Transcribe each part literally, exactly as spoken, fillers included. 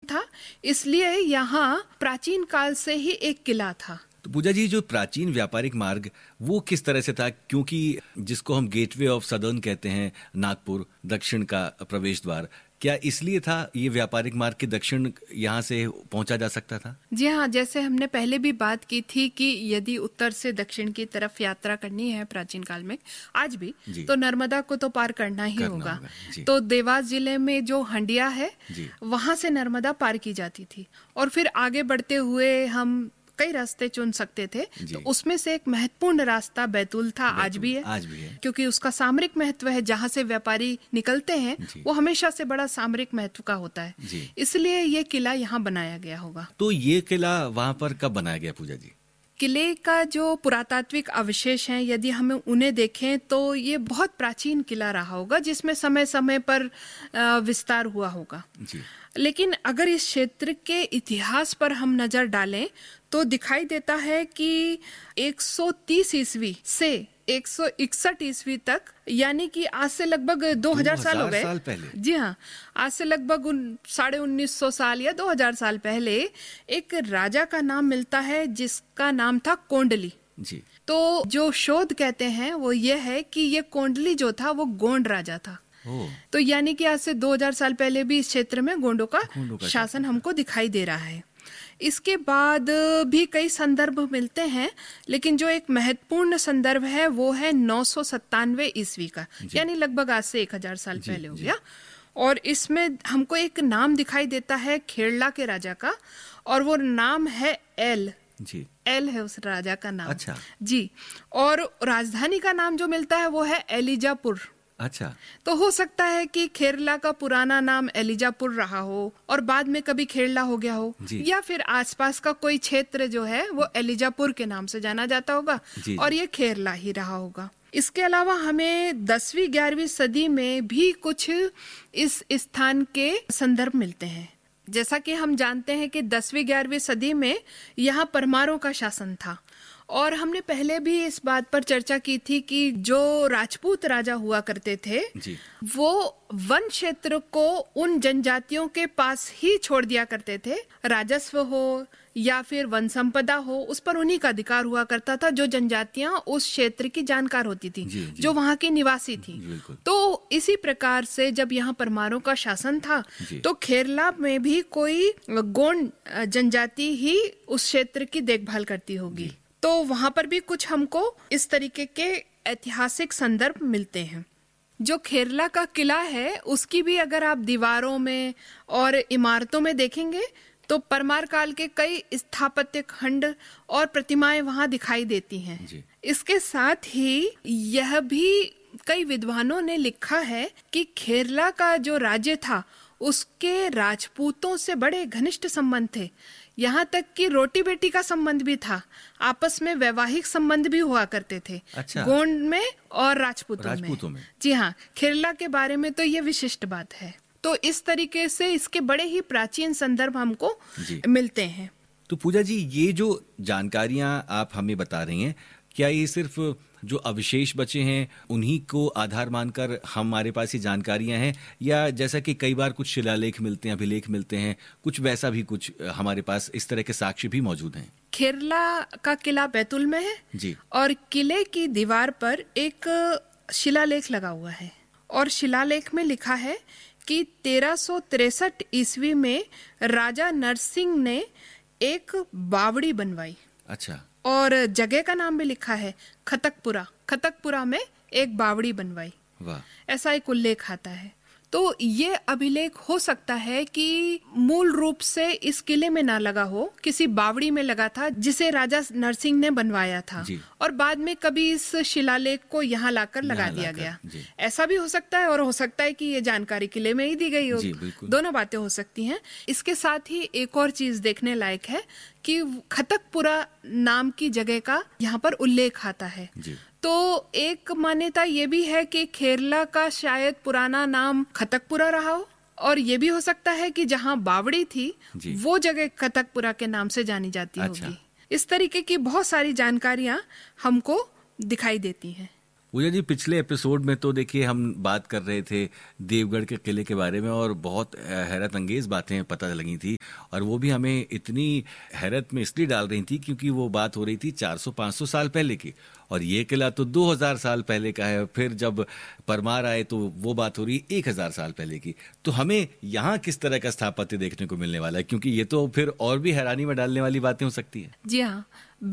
था, इसलिए यहाँ प्राचीन काल से ही एक किला था। तो पूजा जी, जो प्राचीन व्यापारिक मार्ग वो किस तरह से था? क्योंकि जिसको हम गेटवे ऑफ सदर्न कहते हैं, नागपुर दक्षिण का प्रवेश द्वार, क्या इसलिए था ये व्यापारिक मार्ग के दक्षिण यहाँ से पहुंचा जा सकता था? जी हाँ, जैसे हमने पहले भी बात की थी कि यदि उत्तर से दक्षिण की तरफ यात्रा करनी है प्राचीन काल में, आज भी, तो नर्मदा को तो पार करना ही करना होगा, होगा। तो देवास जिले में जो हंडिया है वहां से नर्मदा पार की जाती थी और फिर आगे बढ़ते हुए हम कई रास्ते चुन सकते थे। तो उसमें से एक महत्वपूर्ण रास्ता बैतूल था, आज भी है, आज भी है, क्योंकि उसका सामरिक महत्व है। जहां से व्यापारी निकलते हैं वो हमेशा से बड़ा सामरिक महत्व का होता है, इसलिए ये किला यहाँ बनाया गया होगा। तो ये किला वहां पर कब बनाया गया पूजा जी? किले का जो पुरातात्विक अवशेष हैं, यदि हमें उन्हें देखें तो ये बहुत प्राचीन किला रहा होगा, जिसमें समय समय पर विस्तार हुआ होगा जी। लेकिन अगर इस क्षेत्र के इतिहास पर हम नजर डालें तो दिखाई देता है कि एक सौ तीस ईस्वी से एक सौ इकसठ ईस्वी तक, यानी कि आज से लगभग दो हज़ार साल हो गए। साल पहले। जी हाँ, आज से लगभग साढ़े उन्नीस सौ साल या दो हज़ार साल पहले एक राजा का नाम मिलता है जिसका नाम था कोंडली जी। तो जो शोध कहते हैं वो ये है कि ये कोंडली जो था वो गोंड राजा था। तो यानी कि आज से दो हज़ार साल पहले भी इस क्षेत्र में गोंडों का, का शासन हमको दिखाई दे रहा है। इसके बाद भी कई संदर्भ मिलते हैं, लेकिन जो एक महत्वपूर्ण संदर्भ है वो है नौ सौ सत्तानवे ईस्वी का, यानी लगभग आज से एक हजार साल जी, पहले हो गया। और इसमें हमको एक नाम दिखाई देता है खेरला के राजा का, और वो नाम है एल जी। एल है उस राजा का नाम। अच्छा जी। और राजधानी का नाम जो मिलता है वो है एलिजापुर। अच्छा, तो हो सकता है कि खेरला का पुराना नाम एलिजापुर रहा हो और बाद में कभी खेरला हो गया हो, या फिर आसपास का कोई क्षेत्र जो है वो एलिजापुर के नाम से जाना जाता होगा और ये खेरला ही रहा होगा। इसके अलावा हमें दसवीं ग्यारहवीं सदी में भी कुछ इस स्थान के संदर्भ मिलते हैं। जैसा कि हम जानते हैं कि दसवीं ग्यारहवीं सदी में यहाँ परमारों का शासन था, और हमने पहले भी इस बात पर चर्चा की थी कि जो राजपूत राजा हुआ करते थे जी। वो वन क्षेत्र को उन जनजातियों के पास ही छोड़ दिया करते थे। राजस्व हो या फिर वन संपदा हो, उस पर उन्हीं का अधिकार हुआ करता था, जो जनजातियां उस क्षेत्र की जानकार होती थी, जी, जी। जो वहां की निवासी थी। तो इसी प्रकार से जब यहाँ परमारों का शासन था तो खेरला में भी कोई गोंड जनजाति ही उस क्षेत्र की देखभाल करती होगी। तो वहां पर भी कुछ हमको इस तरीके के ऐतिहासिक संदर्भ मिलते हैं। जो खेरला का किला है उसकी भी अगर आप दीवारों में और इमारतों में देखेंगे तो परमार काल के कई स्थापत्य खंड और प्रतिमाएं वहां दिखाई देती हैं जी। इसके साथ ही यह भी कई विद्वानों ने लिखा है कि खेरला का जो राज्य था उसके राजपूतों से बड़े घनिष्ठ संबंध थे, यहाँ तक कि रोटी बेटी का संबंध भी था, आपस में वैवाहिक संबंध भी हुआ करते थे। अच्छा। गोंड में और राजपूतों, राजपूतों में।, में जी हाँ, खेरला के बारे में तो ये विशिष्ट बात है। तो इस तरीके से इसके बड़े ही प्राचीन संदर्भ हमको मिलते हैं। तो पूजा जी, ये जो जानकारियां आप हमें बता रही हैं, क्या ये सिर्फ जो अवशेष बचे हैं उन्हीं को आधार मानकर हमारे पास ये जानकारियां हैं, या जैसा कि कई बार कुछ शिलालेख मिलते हैं, अभिलेख मिलते हैं, कुछ वैसा भी कुछ हमारे पास इस तरह के साक्ष्य भी मौजूद हैं? खेरला का किला बैतूल में है जी। और किले की दीवार पर एक शिलालेख लगा हुआ है, और शिलालेख में लिखा है कि तेरह सौ तिरसठ ईस्वी में राजा नरसिंह ने एक बावड़ी बनवाई। अच्छा। और जगह का नाम भी लिखा है खतकपुरा। खतकपुरा में एक बावड़ी बनवाई। वाह। ऐसा एक उल्लेख आता है। तो ये अभिलेख हो सकता है कि मूल रूप से इस किले में ना लगा हो, किसी बावड़ी में लगा था जिसे राजा नरसिंह ने बनवाया था, और बाद में कभी इस शिलालेख को यहाँ लाकर लगा दिया गया। ऐसा भी हो सकता है, और हो सकता है कि ये जानकारी किले में ही दी गई हो। दोनों बातें हो सकती हैं। इसके साथ ही एक और चीज देखने लायक है कि खतकपुरा नाम की जगह का यहाँ पर उल्लेख आता है। तो एक मान्यता ये भी है कि खेरला का शायद पुराना नाम खतकपुरा रहा हो, और ये भी हो सकता है कि जहाँ बावड़ी थी वो जगह खतकपुरा के नाम से जानी जाती अच्छा। होगी। इस तरीके की बहुत सारी जानकारियां हमको दिखाई देती हैं। पूजा जी, पिछले एपिसोड में तो देखिए हम बात कर रहे थे देवगढ़ के किले के बारे में और बहुत हैरत अंगेज बातें पता लगी थी, और वो भी हमें इतनी हैरत में इसलिए डाल रही थी क्योंकि वो बात हो रही थी चार सौ पाँच सौ साल पहले की, और ये किला तो दो हज़ार साल पहले का है। फिर जब परमार आए तो वो बात हो रही एक हज़ार साल पहले की। तो हमें यहाँ किस तरह का स्थापत्य देखने को मिलने वाला है, क्योंकि ये तो फिर और भी हैरानी में डालने वाली बातें हो सकती है। जी हाँ,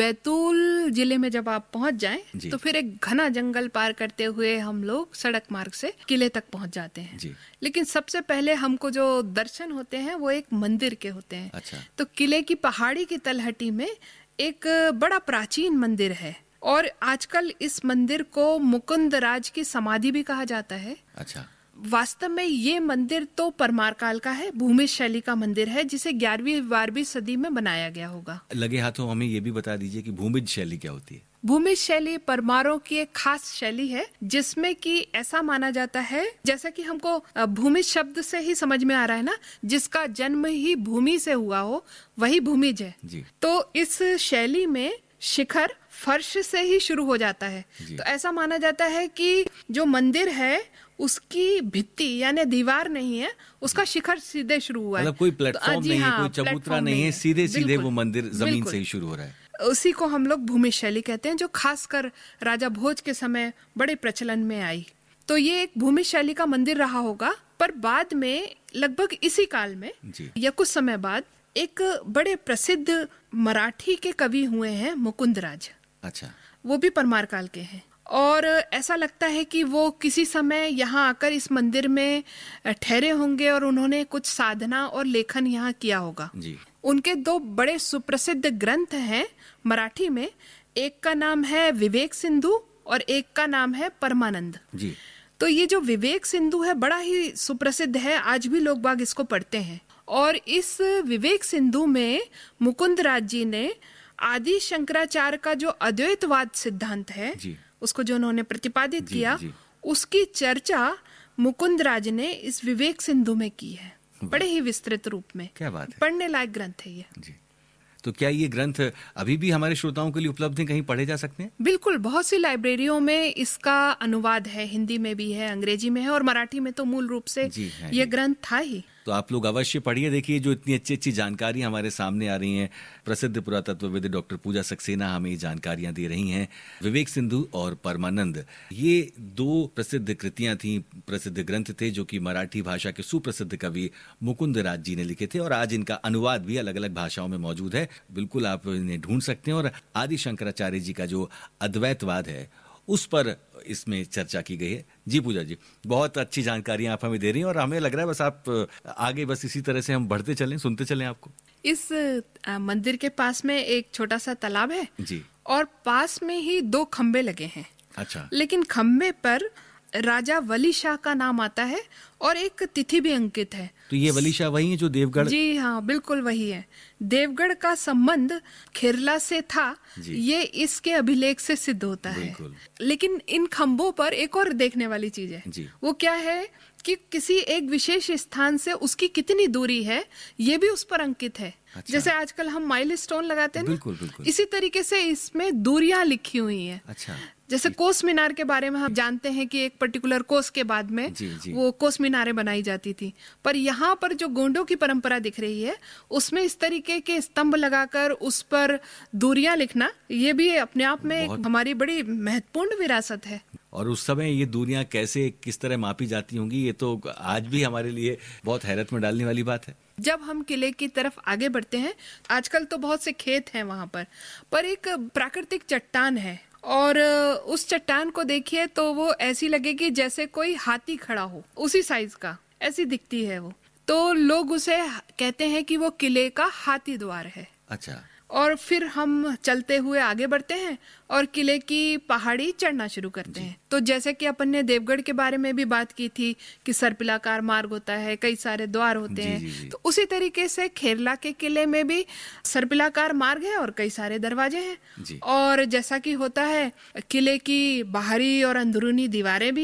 बैतूल जिले में जब आप पहुंच जाएं तो फिर एक घना जंगल पार करते हुए हम लोग सड़क मार्ग से किले तक पहुंच जाते हैं जी। लेकिन सबसे पहले हमको जो दर्शन होते हैं वो एक मंदिर के होते हैं। अच्छा। तो किले की पहाड़ी की तलहटी में एक बड़ा प्राचीन मंदिर है, और आजकल इस मंदिर को मुकुंद राज की समाधि भी कहा जाता है। अच्छा। वास्तव में ये मंदिर तो परमार काल का है, भूमिज शैली का मंदिर है, जिसे ग्यारहवीं बारहवीं सदी में बनाया गया होगा। लगे हाथों हमें ये भी बता दीजिए कि भूमिज शैली क्या होती है। भूमिज शैली परमारों की एक खास शैली है, जिसमें कि ऐसा माना जाता है, जैसा कि हमको भूमिज शब्द से ही समझ में आ रहा है ना, जिसका जन्म ही भूमि से हुआ हो वही भूमिज है जी। तो इस शैली में शिखर फर्श से ही शुरू हो जाता है। तो ऐसा माना जाता है कि जो मंदिर है उसकी भित्ति यानी दीवार नहीं है, उसका शिखर सीधे शुरू हुआ है। मतलब कोई प्लेटफॉर्म तो, नहीं हाँ, है, कोई चबूतरा नहीं है, सीधे सीधे वो मंदिर जमीन से ही शुरू हो रहा है। उसी को हम लोग भूमि शैली कहते हैं, जो खासकर राजा भोज के समय बड़े प्रचलन में आई। तो ये एक भूमि शैली का मंदिर रहा होगा, पर बाद में लगभग इसी काल में या कुछ समय बाद एक बड़े प्रसिद्ध मराठी के कवि हुए हैं मुकुंद राज। अच्छा। वो भी परमार काल के हैं, और ऐसा लगता है कि वो किसी समय यहाँ आकर इस मंदिर में ठहरे होंगे और उन्होंने कुछ साधना और लेखन यहाँ किया होगा जी। उनके दो बड़े सुप्रसिद्ध ग्रंथ हैं मराठी में, एक का नाम है विवेक सिंधु और एक का नाम है परमानंद जी। तो ये जो विवेक सिंधु है बड़ा ही सुप्रसिद्ध है, आज भी लोग बाग इसको पढ़ते हैं। और इस विवेक सिंधु में मुकुंद राज जी ने आदि शंकराचार्य का जो अद्वैतवाद सिद्धांत है जी। उसको जो उन्होंने प्रतिपादित किया जी। उसकी चर्चा मुकुंद राज ने इस विवेक सिंधु में की है, बड़े ही विस्तृत रूप में। क्या बात है, पढ़ने लायक ग्रंथ है ये जी। तो क्या ये ग्रंथ अभी भी हमारे श्रोताओं के लिए उपलब्ध है, कहीं पढ़े जा सकते हैं? बिल्कुल, बहुत सी लाइब्रेरियों में इसका अनुवाद है, हिंदी में भी है, अंग्रेजी में है, और मराठी में तो मूल रूप से ये ग्रंथ था ही। तो आप लोग अवश्य पढ़िए। देखिए, जो इतनी अच्छी अच्छी जानकारी हमारे सामने आ रही हैं, प्रसिद्ध पुरातत्वविद डॉक्टर पूजा सक्सेना हमें ये जानकारियां दे रही हैं। विवेक सिंधु और परमानंद, ये दो प्रसिद्ध कृतियां थी, प्रसिद्ध ग्रंथ थे, जो कि मराठी भाषा के सुप्रसिद्ध कवि मुकुंद राज जी ने लिखे थे, और आज इनका अनुवाद भी अलग अलग भाषाओं में मौजूद है। बिल्कुल आप इन्हें ढूंढ सकते हैं। और आदि शंकराचार्य जी का जो अद्वैतवाद है उस पर इसमें चर्चा की गई है। जी पूजा जी, बहुत अच्छी जानकारियां आप हमें दे रही हैं, और हमें लग रहा है बस आप आगे बस इसी तरह से हम बढ़ते चलें, सुनते चलें आपको। इस आ, मंदिर के पास में एक छोटा सा तालाब है जी, और पास में ही दो खंबे लगे हैं। अच्छा। लेकिन खंबे पर राजा वली शाह का नाम आता है और एक तिथि भी अंकित है। तो ये वली शाह वही है जो देवगढ़? जी हाँ, बिल्कुल वही है। देवगढ़ का संबंध खेरला से था, ये इसके अभिलेख से सिद्ध होता है। लेकिन इन खंभों पर एक और देखने वाली चीज है जी। वो क्या है कि किसी एक विशेष स्थान से उसकी कितनी दूरी है ये भी उस पर अंकित है। अच्छा। जैसे आजकल हम माइल स्टोन लगाते हैं ना, बिल्कुल, बिल्कुल। इसी तरीके से इसमें दूरियां लिखी हुई हैं। अच्छा। जैसे कोस मीनार के बारे में हम जानते हैं कि एक पर्टिकुलर कोस के बाद में जी, जी। वो कोस मीनारें बनाई जाती थी, पर यहाँ पर जो गोंडों की परंपरा दिख रही है उसमें इस तरीके के स्तंभ लगाकर उस पर दूरियां लिखना, ये भी अपने आप में एक हमारी बड़ी महत्वपूर्ण विरासत है। और उस समय ये दूरियां कैसे किस तरह मापी जाती होंगी, ये तो आज भी हमारे लिए बहुत हैरत में डालने वाली बात है। जब हम किले की तरफ आगे बढ़ते हैं, आजकल तो बहुत से खेत हैं वहां पर पर एक प्राकृतिक चट्टान है, और उस चट्टान को देखिए तो वो ऐसी लगेगी जैसे कोई हाथी खड़ा हो, उसी साइज का ऐसी दिखती है वो। तो लोग उसे कहते हैं कि वो किले का हाथी द्वार है। अच्छा। और फिर हम चलते हुए आगे बढ़ते हैं और किले की पहाड़ी चढ़ना शुरू करते हैं। तो जैसे कि अपन ने देवगढ़ के बारे में भी बात की थी कि सर्पिलाकार मार्ग होता है, कई सारे द्वार होते जी, हैं जी, जी। तो उसी तरीके से खेरला के किले में भी सर्पिलाकार मार्ग है और कई सारे दरवाजे हैं। और जैसा कि होता है, किले की बाहरी और अंदरूनी दीवारें भी हैं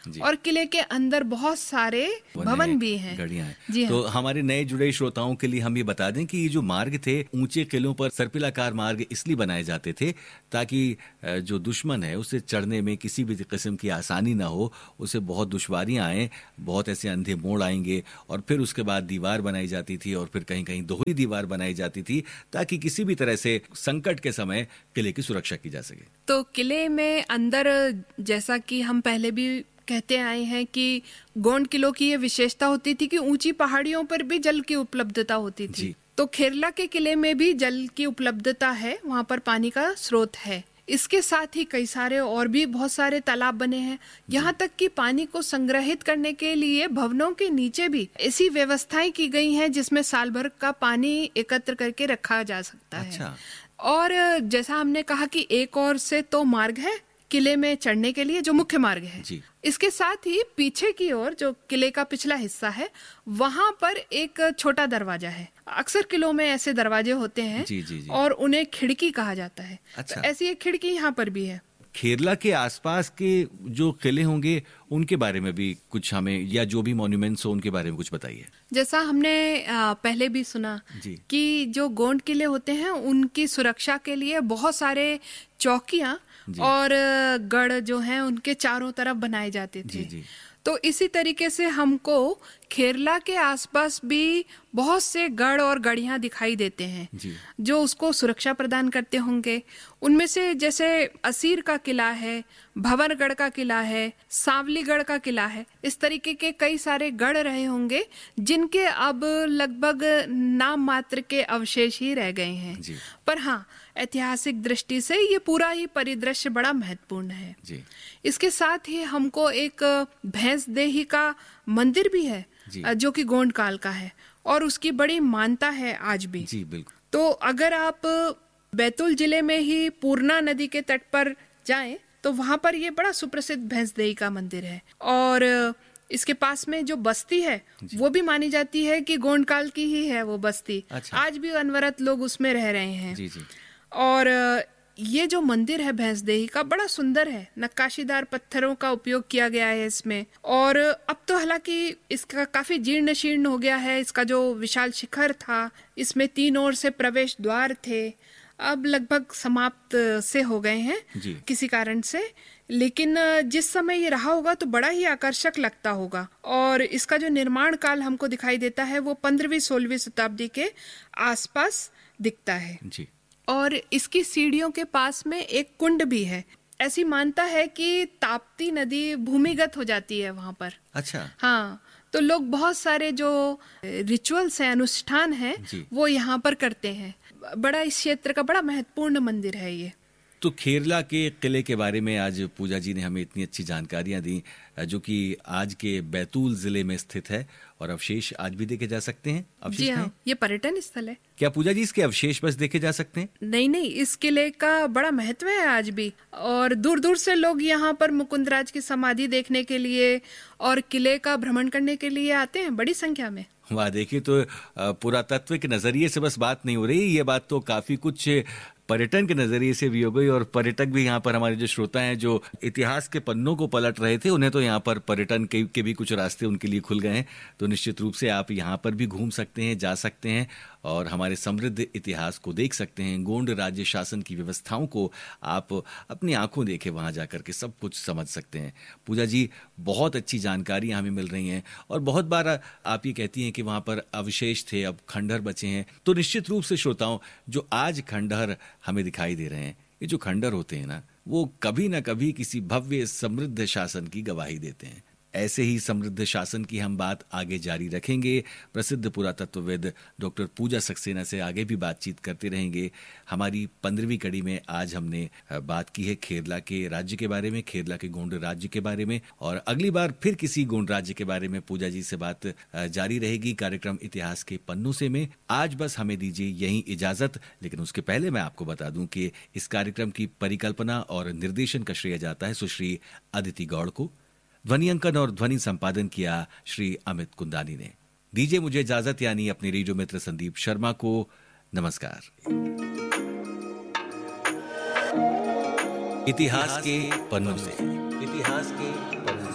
और किले के अंदर बहुत सारे भवन भी हैं, गढ़ियां हैं। जी तो हाँ। हमारे नए जुड़े श्रोताओं के लिए हम ये बता दें कि ये जो मार्ग थे, ऊंचे किलों पर सर्पिलाकार मार्ग इसलिए बनाए जाते थे ताकि जो दुश्मन है उसे चढ़ने में किसी भी किस्म की आसानी ना हो, उसे बहुत दुश्वारियां आए, बहुत ऐसे अंधे मोड़ आएंगे, और फिर उसके बाद दीवार बनाई जाती थी और फिर कहीं कहीं दोहरी दीवार बनाई जाती थी ताकि किसी भी तरह से संकट के समय किले की सुरक्षा की जा सके। तो किले में अंदर, जैसा कि हम पहले भी कहते आए हैं कि गोंड किलों की ये विशेषता होती थी कि ऊंची पहाड़ियों पर भी जल की उपलब्धता होती थी। तो खेरला के किले में भी जल की उपलब्धता है, वहाँ पर पानी का स्रोत है। इसके साथ ही कई सारे और भी बहुत सारे तालाब बने हैं। यहाँ तक कि पानी को संग्रहित करने के लिए भवनों के नीचे भी ऐसी व्यवस्थाएं की गई हैं जिसमें साल भर का पानी एकत्र करके रखा जा सकता अच्छा। है। और जैसा हमने कहा कि एक और से तो मार्ग है किले में चढ़ने के लिए, जो मुख्य मार्ग है जी। इसके साथ ही पीछे की ओर जो किले का पिछला हिस्सा है, वहाँ पर एक छोटा दरवाजा है। अक्सर किलों में ऐसे दरवाजे होते हैं जी, जी, जी। और उन्हें खिड़की कहा जाता है। अच्छा। तो ऐसी एक खिड़की यहाँ पर भी है। खेरला के आसपास के जो किले होंगे उनके बारे में भी कुछ हमें, या जो भी मॉन्यूमेंट्स हो उनके बारे में कुछ बताइए। जैसा हमने पहले भी सुना जी। कि जो गोंड किले होते हैं उनकी सुरक्षा के लिए बहुत सारे चौकियां और गढ़ जो हैं उनके चारों तरफ बनाए जाते थे। जी, जी। तो इसी तरीके से हमको खेरला के आसपास भी बहुत से गढ़ और गढ़ियां दिखाई देते हैं जी। जो उसको सुरक्षा प्रदान करते होंगे। उनमें से जैसे असीर का किला है, भंवरगढ़ का किला है, सांवलीगढ़ का किला है, इस तरीके के कई सारे गढ़ रहे होंगे जिनके अब लगभग नाम मात्र के अवशेष ही रह गए हैं जी। पर हाँ, ऐतिहासिक दृष्टि से ये पूरा ही परिदृश्य बड़ा महत्वपूर्ण है जी। इसके साथ ही हमको एक भैंस देही का मंदिर भी है जो कि गोंड काल का है और उसकी बड़ी मान्यता है आज भी। जी बिल्कुल। तो अगर आप बैतूल जिले में ही पूर्णा नदी के तट पर जाएं तो वहां पर ये बड़ा सुप्रसिद्ध भैंस देही का मंदिर है और इसके पास में जो बस्ती है वो भी मानी जाती है कि गोंड काल की ही है वो बस्ती। अच्छा। आज भी अनवरत लोग उसमें रह रहे हैं। जी जी। और ये जो मंदिर है भैंस देही का बड़ा सुंदर है, नक्काशीदार पत्थरों का उपयोग किया गया है इसमें। और अब तो हालांकि इसका काफी जीर्ण शीर्ण हो गया है। इसका जो विशाल शिखर था, इसमें तीन ओर से प्रवेश द्वार थे, अब लगभग समाप्त से हो गए हैं किसी कारण से। लेकिन जिस समय ये रहा होगा तो बड़ा ही आकर्षक लगता होगा। और इसका जो निर्माण काल हमको दिखाई देता है वो पंद्रहवीं सोलहवीं शताब्दी के आसपास दिखता है जी। और इसकी सीढ़ियों के पास में एक कुंड भी है। ऐसी मानता है कि ताप्ती नदी भूमिगत हो जाती है वहां पर। अच्छा। हाँ, तो लोग बहुत सारे जो रिचुअल्स हैं, अनुष्ठान हैं, वो यहाँ पर करते हैं। बड़ा इस क्षेत्र का बड़ा महत्वपूर्ण मंदिर है ये। तो खेरला के किले के बारे में आज पूजा जी ने हमें इतनी अच्छी जानकारियां दी, जो कि आज के बैतूल जिले में स्थित है और अवशेष आज भी देखे जा सकते हैं। अवशेष जी हाँ, ये पर्यटन स्थल है। क्या पूजा जी इसके अवशेष बस देखे जा सकते हैं? नहीं नहीं, इस किले का बड़ा महत्व है आज भी और दूर दूर से लोग यहाँ पर मुकुंदराज की समाधि देखने के लिए और किले का भ्रमण करने के लिए आते हैं बड़ी संख्या में। वाह, देखिए तो पुरातत्व के नजरिए से बस बात नहीं हो रही, ये बात तो काफी कुछ पर्यटन के नजरिए से भी हो गई। और पर्यटक भी यहाँ पर, हमारे जो श्रोता हैं जो इतिहास के पन्नों को पलट रहे थे, उन्हें तो यहाँ पर पर्यटन के, के भी कुछ रास्ते उनके लिए खुल गए हैं। तो निश्चित रूप से आप यहाँ पर भी घूम सकते हैं, जा सकते हैं और हमारे समृद्ध इतिहास को देख सकते हैं। गोंड राज्य शासन की व्यवस्थाओं को आप अपनी आंखों देखे वहां जाकर के सब कुछ समझ सकते हैं। पूजा जी, बहुत अच्छी जानकारियां हमें मिल रही हैं और बहुत बार आप ये कहती हैं कि वहां पर अवशेष थे, अब खंडहर बचे हैं। तो निश्चित रूप से श्रोताओं, जो आज खंडहर हमें दिखाई दे रहे हैं, ये जो खंडहर होते हैं ना, वो कभी ना कभी किसी भव्य समृद्ध शासन की गवाही देते हैं। ऐसे ही समृद्ध शासन की हम बात आगे जारी रखेंगे। प्रसिद्ध पुरातत्वविद डॉक्टर पूजा सक्सेना से आगे भी बातचीत करते रहेंगे। हमारी पंद्रहवीं कड़ी में आज हमने बात की है खेरला के राज्य के बारे में, खेरला के गोंड राज्य के बारे में, और अगली बार फिर किसी गोंड राज्य के बारे में पूजा जी से बात जारी रहेगी कार्यक्रम इतिहास के पन्नों से में। आज बस हमें दीजिए यहीं इजाजत, लेकिन उसके पहले मैं आपको बता दूं कि इस कार्यक्रम की परिकल्पना और निर्देशन का श्रेय जाता है सुश्री अदिति गौड़ को। ध्वनि अंकन और ध्वनि संपादन किया श्री अमित कुंदानी ने। दीजिए मुझे इजाजत, यानी अपने रेडियो मित्र संदीप शर्मा को नमस्कार। इतिहास के पन्नों से, इतिहास के